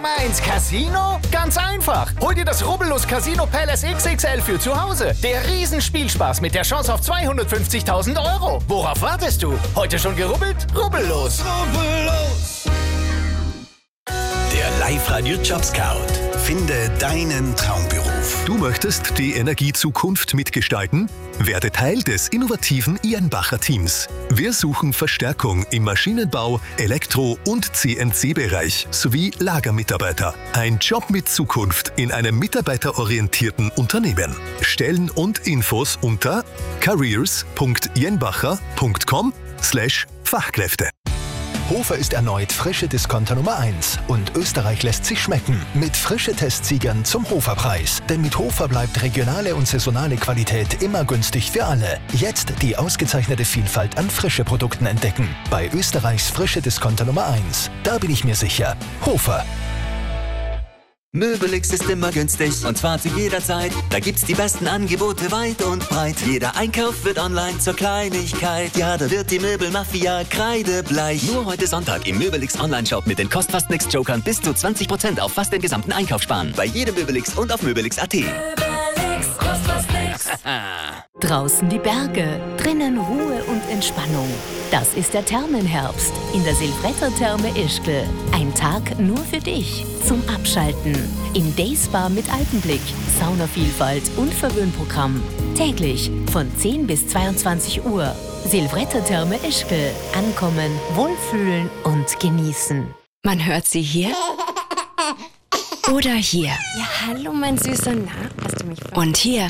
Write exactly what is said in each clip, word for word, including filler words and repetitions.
Nummer eins Casino? Ganz einfach. Hol dir das Rubbellos Casino Palace X X L für zu Hause. Der Riesenspielspaß mit der Chance auf zweihundertfünfzigtausend Euro. Worauf wartest du? Heute schon gerubbelt? Rubbellos. Rubbellos. Der Live-Radio Job Scout. Finde deinen Traumberuf. Du möchtest die Energiezukunft mitgestalten? Werde Teil des innovativen Jenbacher Teams. Wir suchen Verstärkung im Maschinenbau, Elektro- und C N C-Bereich sowie Lagermitarbeiter. Ein Job mit Zukunft in einem mitarbeiterorientierten Unternehmen. Stellen und Infos unter careers punkt jenbacher punkt com slash Fachkräfte. Hofer ist erneut frische Discounter Nummer eins und Österreich lässt sich schmecken mit frische Testsiegern zum Hoferpreis. Denn mit Hofer bleibt regionale und saisonale Qualität immer günstig für alle. Jetzt die ausgezeichnete Vielfalt an frische Produkten entdecken. Bei Österreichs frische Discounter Nummer eins. Da bin ich mir sicher. Hofer. Möbelix ist immer günstig und zwar zu jeder Zeit. Da gibt's die besten Angebote weit und breit. Jeder Einkauf wird online zur Kleinigkeit. Ja, da wird die Möbelmafia kreidebleich. Nur heute Sonntag im Möbelix Online-Shop mit den Kost-Fast-Nix-Jokern bis zu zwanzig Prozent auf fast den gesamten Einkauf sparen. Bei jedem Möbelix und auf möbelix punkt at. Möbelix, kost fast nix. Draußen die Berge, drinnen Ruhe und Entspannung. Das ist der Thermenherbst in der Silvretter Therme Ischgl. Ein Tag nur für dich zum Abschalten. Im Dayspa mit Alpenblick, Saunavielfalt und Verwöhnprogramm. Täglich von zehn bis zweiundzwanzig Uhr. Silvretter Therme Ischgl. Ankommen, wohlfühlen und genießen. Man hört sie hier oder hier. Ja, hallo mein Süßer. Na, hast du mich ver- Und hier.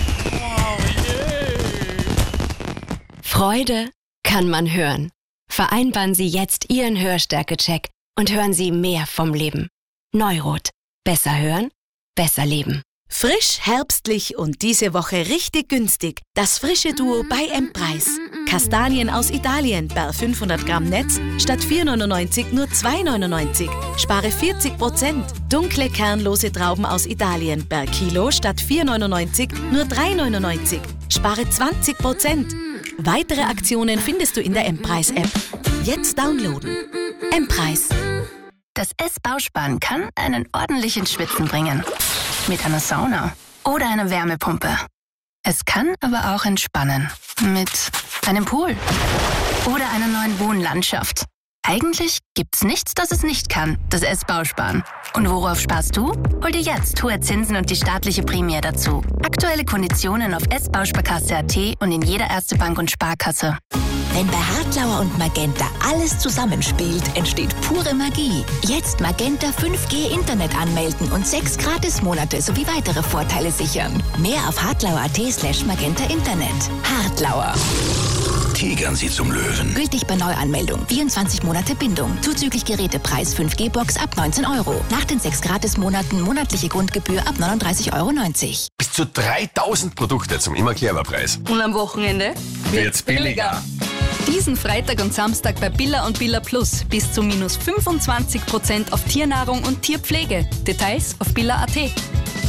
Freude kann man hören. Vereinbaren Sie jetzt Ihren Hörstärke-Check und hören Sie mehr vom Leben. Neurot. Besser hören, besser leben. Frisch, herbstlich und diese Woche richtig günstig. Das frische Duo bei M-Preis. Kastanien aus Italien per fünfhundert Gramm Netz statt vier neunundneunzig nur zwei neunundneunzig. Spare vierzig Prozent. Dunkle, kernlose Trauben aus Italien per Kilo statt vier neunundneunzig nur drei neunundneunzig. Spare zwanzig Prozent. Weitere Aktionen findest du in der M-Preis-App. Jetzt downloaden. M-Preis. Das S-Bauspann kann einen ordentlichen Schwitzen bringen. Mit einer Sauna oder einer Wärmepumpe. Es kann aber auch entspannen. Mit einem Pool oder einer neuen Wohnlandschaft. Eigentlich gibt's nichts, das es nicht kann, das S-Bauspann. Und worauf sparst du? Hol dir jetzt hohe Zinsen und die staatliche Prämie dazu. Aktuelle Konditionen auf s bausparkasse punkt at und in jeder Erste Bank und Sparkasse. Wenn bei Hartlauer und Magenta alles zusammenspielt, entsteht pure Magie. Jetzt Magenta fünf G Internet anmelden und sechs Gratismonate sowie weitere Vorteile sichern. Mehr auf hartlauer punkt at slash magenta Internet. Hartlauer. Tigern Sie zum Löwen. Gültig bei Neuanmeldung. vierundzwanzig Monate Bindung. Zuzüglich Gerätepreis fünf G Box ab neunzehn Euro. Nach den sechs Gratismonaten monatliche Grundgebühr ab neununddreißig Euro neunzig. Bis zu dreitausend Produkte zum immer Preis. Und am Wochenende wird's billiger. Diesen Freitag und Samstag bei Billa und Billa Plus bis zu minus fünfundzwanzig Prozent auf Tiernahrung und Tierpflege. Details auf billa punkt at.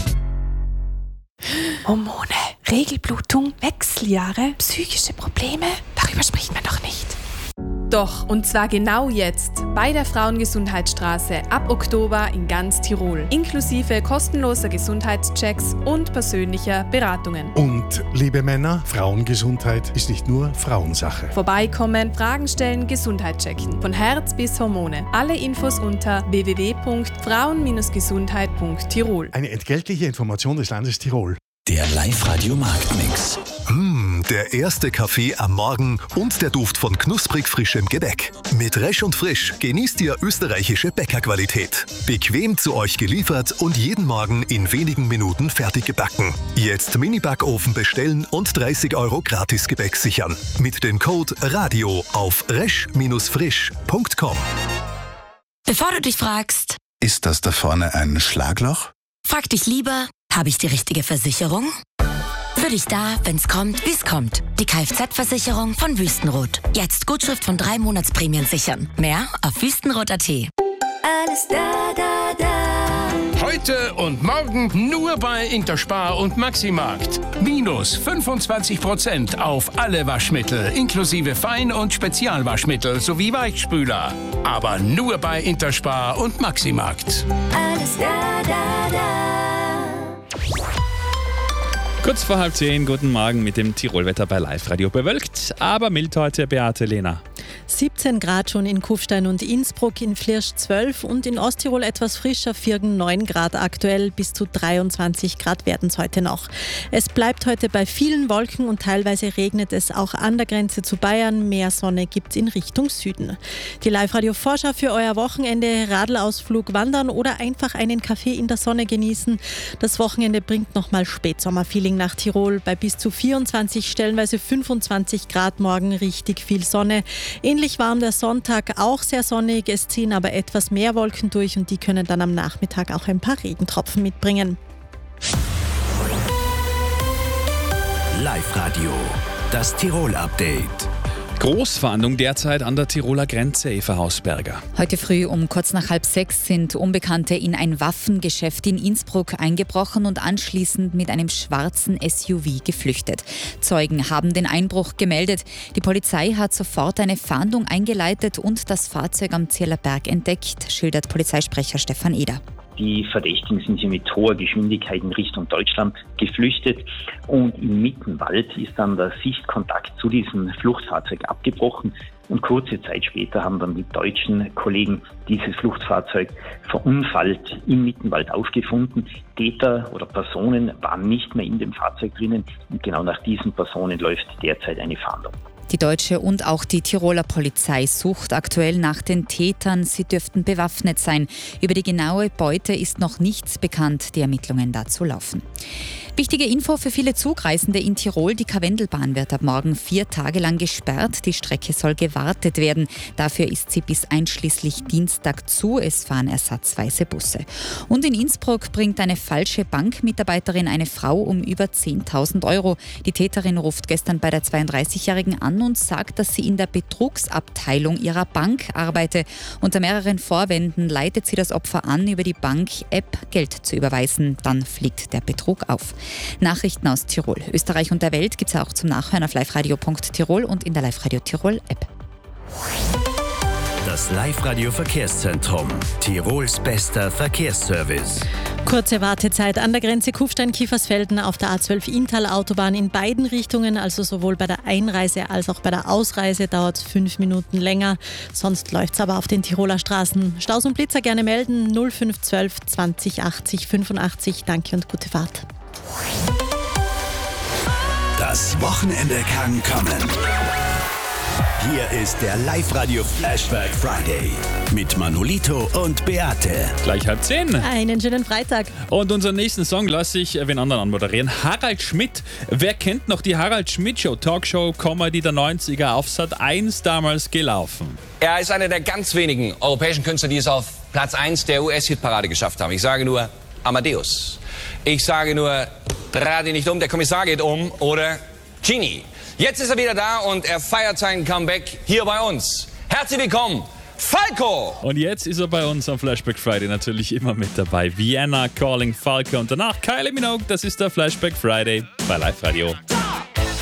Hormone, Regelblutung, Wechseljahre, psychische Probleme. Darüber spricht man doch nicht. Doch, und zwar genau jetzt, bei der Frauengesundheitsstraße ab Oktober in ganz Tirol, inklusive kostenloser Gesundheitschecks und persönlicher Beratungen. Und, liebe Männer, Frauengesundheit ist nicht nur Frauensache. Vorbeikommen, Fragen stellen, Gesundheit checken. Von Herz bis Hormone. Alle Infos unter w w w punkt frauen gesundheit punkt tirol. Eine entgeltliche Information des Landes Tirol. Der Live-Radio Marktmix. Mmh, der erste Kaffee am Morgen und der Duft von knusprig frischem Gebäck. Mit Resch und Frisch genießt ihr österreichische Bäckerqualität. Bequem zu euch geliefert und jeden Morgen in wenigen Minuten fertig gebacken. Jetzt Mini-Backofen bestellen und dreißig Euro Gratis-Gebäck sichern. Mit dem Code RADIO auf resch frisch punkt com. Bevor du dich fragst, Ist das da vorne ein Schlagloch? frag dich lieber, habe ich die richtige Versicherung? Für dich da, wenn's kommt, wie's kommt. Die Kfz-Versicherung von Wüstenrot. Jetzt Gutschrift von drei Monatsprämien sichern. Mehr auf wüstenrot punkt at. Alles da, da, da. Heute Heute und morgen nur bei Interspar und Maximarkt. Minus fünfundzwanzig Prozent auf alle Waschmittel, inklusive Fein- und Spezialwaschmittel sowie Weichspüler. Aber nur bei Interspar und Maximarkt. Alles da, da, da. Kurz vor halb zehn, guten Morgen mit dem Tirolwetter bei Live-Radio. Bewölkt, aber mild heute, Beate, Lena. siebzehn Grad schon in Kufstein und Innsbruck, in Flirsch zwölf und in Osttirol etwas frischer, Virgen neun Grad aktuell, bis zu dreiundzwanzig Grad werden es heute noch. Es bleibt heute bei vielen Wolken und teilweise regnet es auch an der Grenze zu Bayern. Mehr Sonne gibt es in Richtung Süden. Die Live-Radio-Vorschau für euer Wochenende, Radlausflug, Wandern oder einfach einen Kaffee in der Sonne genießen. Das Wochenende bringt nochmal Spätsommerfeeling nach Tirol bei bis zu vierundzwanzig, stellenweise fünfundzwanzig Grad morgen, richtig viel Sonne. Ähnlich warm der Sonntag, auch sehr sonnig, es ziehen aber etwas mehr Wolken durch und die können dann am Nachmittag auch ein paar Regentropfen mitbringen. Live-Radio, das Tirol-Update. Großfahndung derzeit an der Tiroler Grenze, Eva Hausberger. Heute früh um kurz nach halb sechs sind Unbekannte in ein Waffengeschäft in Innsbruck eingebrochen und anschließend mit einem schwarzen S U V geflüchtet. Zeugen haben den Einbruch gemeldet. Die Polizei hat sofort eine Fahndung eingeleitet und das Fahrzeug am Zierlerberg entdeckt, schildert Polizeisprecher Stefan Eder. Die Verdächtigen sind hier mit hoher Geschwindigkeit in Richtung Deutschland geflüchtet und im Mittenwald ist dann der Sichtkontakt zu diesem Fluchtfahrzeug abgebrochen und kurze Zeit später haben dann die deutschen Kollegen dieses Fluchtfahrzeug verunfallt im Mittenwald aufgefunden. Täter oder Personen waren nicht mehr in dem Fahrzeug drinnen und genau nach diesen Personen läuft derzeit eine Fahndung. Die deutsche und auch die Tiroler Polizei sucht aktuell nach den Tätern. Sie dürften bewaffnet sein. Über die genaue Beute ist noch nichts bekannt. Die Ermittlungen dazu laufen. Wichtige Info für viele Zugreisende in Tirol. Die Karwendelbahn wird ab morgen vier Tage lang gesperrt. Die Strecke soll gewartet werden. Dafür ist sie bis einschließlich Dienstag zu. Es fahren ersatzweise Busse. Und in Innsbruck bringt eine falsche Bankmitarbeiterin eine Frau um über zehntausend Euro. Die Täterin ruft gestern bei der zweiunddreißigjährigen an und sagt, dass sie in der Betrugsabteilung ihrer Bank arbeite. Unter mehreren Vorwänden leitet sie das Opfer an, über die Bank-App Geld zu überweisen. Dann fliegt der Betrug auf. Nachrichten aus Tirol, Österreich und der Welt gibt es auch zum Nachhören auf liveradio punkt tirol und in der Live-Radio Tirol App. Das Live-Radio Verkehrszentrum, Tirols bester Verkehrsservice. Kurze Wartezeit an der Grenze Kufstein-Kiefersfelden auf der A zwölf Inntal-Autobahn in beiden Richtungen, also sowohl bei der Einreise als auch bei der Ausreise dauert es fünf Minuten länger. Sonst läuft es aber auf den Tiroler Straßen. Staus und Blitzer gerne melden null fünf eins zwei zwanzig achtzig fünfundachtzig. Danke und gute Fahrt. Das Wochenende kann kommen. Hier ist der Live-Radio Flashback Friday mit Manolito und Beate. Gleich halb zehn. Einen schönen Freitag. Und unseren nächsten Song lasse ich wen anderen anmoderieren. Harald Schmidt. Wer kennt noch die Harald Schmidt Show? Talkshow, Comedy der neunziger auf Sat eins damals gelaufen. Er ist einer der ganz wenigen europäischen Künstler, die es auf Platz eins der U S-Hitparade geschafft haben. Ich sage nur Amadeus. Ich sage nur, dreh dich nicht um, der Kommissar geht um oder Genie. Jetzt ist er wieder da und er feiert sein Comeback hier bei uns. Herzlich willkommen, Falco! Und jetzt ist er bei uns am Flashback Friday natürlich immer mit dabei. Vienna Calling Falco und danach Kylie Minogue. Das ist der Flashback Friday bei Live Radio.